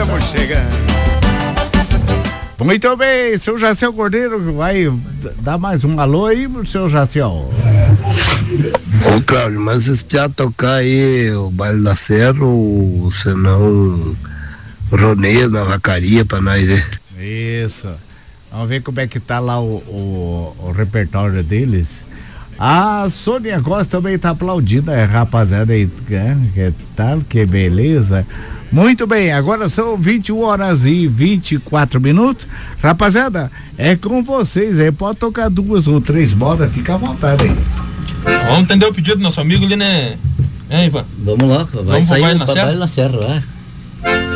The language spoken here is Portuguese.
estamos chegando. Muito bem, seu Jaciel Cordeiro vai dar mais um alô aí pro seu Jaciel. Ô Cláudio, mas se precisar tocar aí o Baile da Serra ou senão roneia na vacaria pra nós, né? Isso. Vamos ver como é que tá lá o repertório deles. A Sônia Costa também tá aplaudindo, rapaziada aí, que tal, que beleza. Muito bem, agora são 21h24. Rapaziada, é com vocês aí, pode tocar 2 ou 3 modas, fica à vontade aí. Vamos entender o pedido do nosso amigo ali, né? Ivan? Vamos lá, vai sair Baile o Baile na Serra,